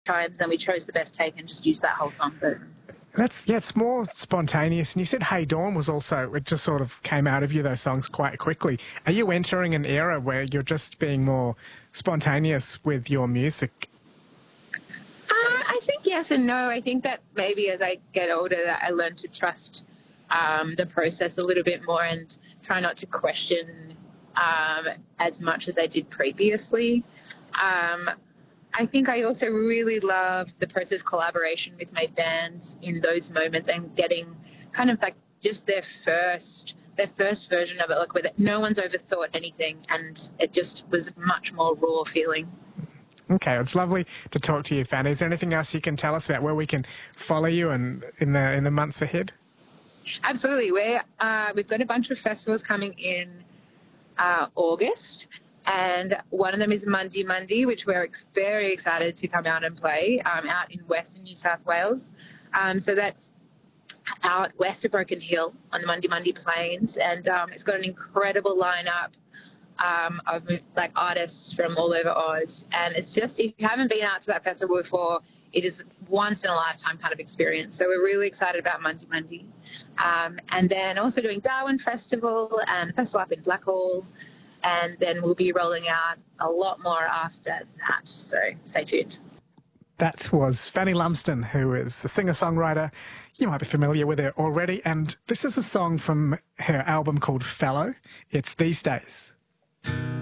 times, and we chose the best take and just used that whole song. But It's more spontaneous. And you said Hey Dawn was also, it just sort of came out of you, those songs, quite quickly. Are you entering an era where you're just being more spontaneous with your music? I think yes and no. I think that maybe as I get older, that I learn to trust the process a little bit more and try not to question as much as I did previously. I think I also really loved the process of collaboration with my bands in those moments and getting kind of like just their first version of it, like where no one's overthought anything, and it just was much more raw feeling. Okay, it's lovely to talk to you, Fanny. Is there anything else you can tell us about where we can follow you and in the months ahead? Absolutely. We've got a bunch of festivals coming in August, and one of them is Mundi Mundi, which we're very excited to come out and play out in Western New South Wales. So that's out west of Broken Hill on the Mundi Mundi Plains, and it's got an incredible lineup of like artists from all over Oz. And it's just, if you haven't been out to that festival before, it is once in a lifetime kind of experience. So we're really excited about Mundi Mundi. And then also doing Darwin Festival and Festival up in Blackhall. And then we'll be rolling out a lot more after that. So stay tuned. That was Fanny Lumsden, who is a singer-songwriter. You might be familiar with her already. And this is a song from her album called Fellow. It's These Days.